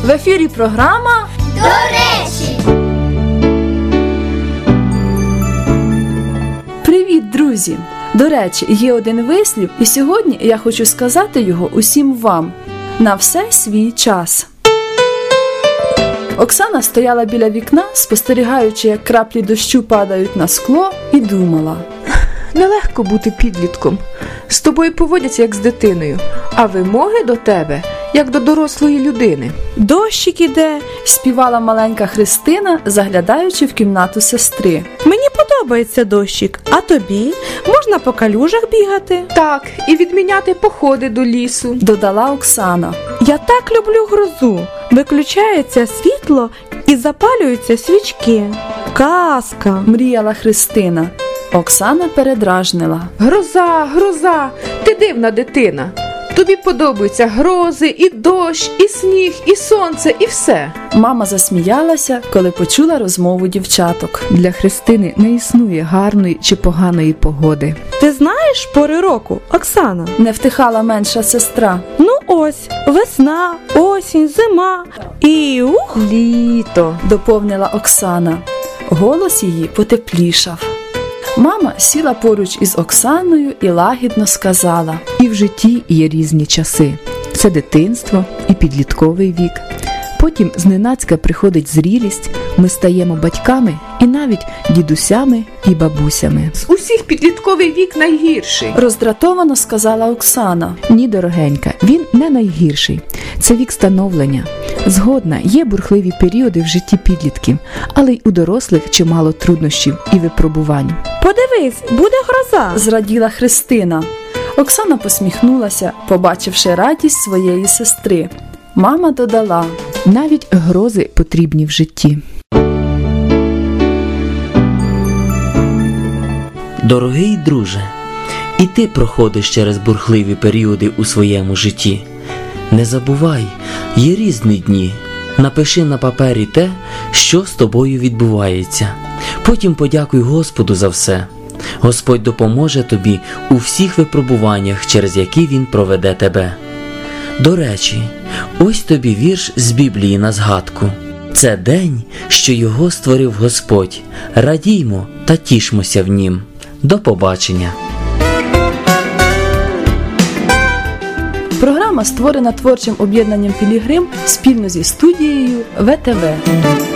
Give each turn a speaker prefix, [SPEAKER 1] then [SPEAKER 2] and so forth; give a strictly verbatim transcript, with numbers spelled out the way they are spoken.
[SPEAKER 1] В ефірі програма
[SPEAKER 2] «До речі».
[SPEAKER 1] Привіт, друзі! До речі, є один вислів, і сьогодні я хочу сказати його усім вам. На все свій час. Оксана стояла біля вікна, спостерігаючи, як краплі дощу падають на скло, і думала.
[SPEAKER 3] Нелегко бути підлітком. З тобою поводяться, як з дитиною, а вимоги до тебе, як до дорослої людини.
[SPEAKER 1] Дощик іде, співала маленька Христина, заглядаючи в кімнату сестри.
[SPEAKER 4] Мені подобається дощик, а тобі? Можна по калюжах бігати?
[SPEAKER 3] Так, і відміняти походи до лісу,
[SPEAKER 1] додала Оксана.
[SPEAKER 4] Я так люблю грозу. Виключається світло і запалюються свічки. Казка,
[SPEAKER 1] мріяла Христина. Оксана передражнила.
[SPEAKER 3] Гроза, гроза, ти дивна дитина. Тобі подобаються грози, і дощ, і сніг, і сонце, і все.
[SPEAKER 1] Мама засміялася, коли почула розмову дівчаток.
[SPEAKER 5] Для Христини не існує гарної чи поганої погоди.
[SPEAKER 4] Ти знаєш пори року, Оксана?
[SPEAKER 1] Не втихала менша сестра.
[SPEAKER 4] Ну ось, весна, осінь, зима і ух,
[SPEAKER 3] літо,
[SPEAKER 1] доповнила Оксана. Голос її потеплішав. Мама сіла поруч із Оксаною і лагідно сказала.
[SPEAKER 5] І в житті є різні часи. Це дитинство і підлітковий вік. Потім зненацька приходить зрілість, ми стаємо батьками і навіть дідусями і бабусями.
[SPEAKER 3] З усіх підлітковий вік найгірший.
[SPEAKER 1] Роздратовано сказала Оксана.
[SPEAKER 5] Ні, дорогенька, він не найгірший. Це вік становлення. Згодна, є бурхливі періоди в житті підлітків, але й у дорослих чимало труднощів і випробувань.
[SPEAKER 4] Подивись, буде гроза,
[SPEAKER 1] зраділа Христина. Оксана посміхнулася, побачивши радість своєї сестри. Мама додала.
[SPEAKER 5] Навіть грози потрібні в житті.
[SPEAKER 6] Дорогий друже, і ти проходиш через бурхливі періоди у своєму житті. Не забувай, є різні дні. Напиши на папері те, що з тобою відбувається. Потім подякуй Господу за все. Господь допоможе тобі у всіх випробуваннях, через які Він проведе тебе. До речі, ось тобі вірш з Біблії на згадку. Це день, що його створив Господь. Радіймо та тішмося в нім. До побачення.
[SPEAKER 1] Програма створена творчим об'єднанням «Пілігрим» спільно зі студією ВТВ.